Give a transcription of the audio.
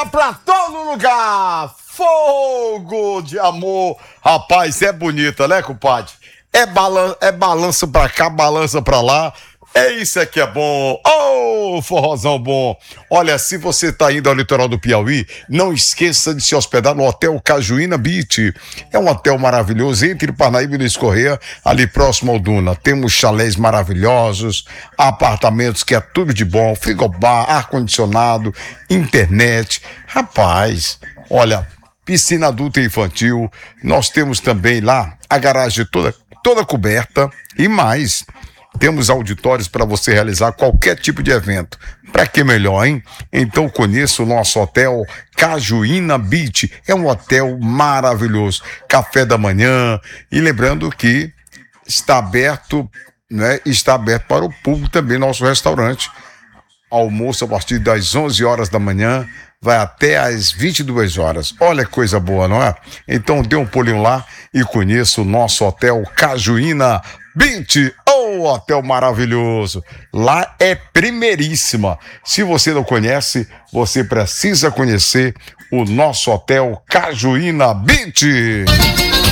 pra todo lugar. Fogo de amor. Rapaz, é bonita, né, compadre? É balanço pra cá, balança pra lá. É isso aqui é bom. Oh, forrozão bom. Olha, se você tá indo ao litoral do Piauí, não esqueça de se hospedar no Hotel Cajuína Beach. É um hotel maravilhoso entre Parnaíba e Luiz Correia, ali próximo ao Duna. Temos chalés maravilhosos, apartamentos que é tudo de bom, frigobar, ar-condicionado, internet. Rapaz, olha, piscina adulta e infantil. Nós temos também lá a garagem toda coberta e mais. Temos auditórios para você realizar qualquer tipo de evento. Para que melhor, hein? Então conheça o nosso hotel Cajuína Beach. É um hotel maravilhoso. Café da manhã. E lembrando que está aberto, né? Está aberto para o público também nosso restaurante. Almoço a partir das 11 horas da manhã, vai até às 22 horas. Olha que coisa boa, não é? Então dê um pulinho lá e conheça o nosso hotel Cajuína Beach. Oh, hotel maravilhoso. Lá é primeiríssima. Se você não conhece, você precisa conhecer o nosso hotel Cajuína Beach.